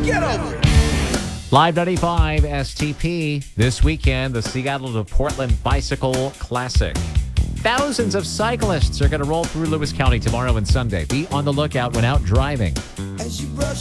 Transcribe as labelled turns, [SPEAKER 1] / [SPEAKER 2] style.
[SPEAKER 1] Get over it.
[SPEAKER 2] Live 95 STP. This weekend, the Seattle to Portland Bicycle Classic. Thousands of cyclists are going to roll through Lewis County tomorrow and Sunday. Be on the lookout when out driving.
[SPEAKER 1] As you brush